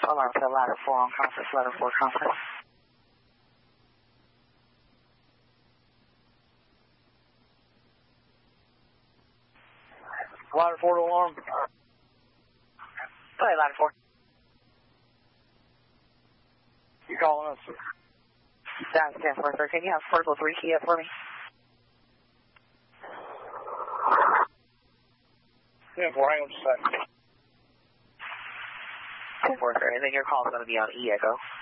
Alarm to ladder 4 on conference, ladder 4 conference. Ladder 4 to alarm. Play ladder 4. You calling us? Down 10-4, can you have Circle 3 key up for me? 10-4, hang on just a second. 10-4, and then your call is going to be on E-Echo.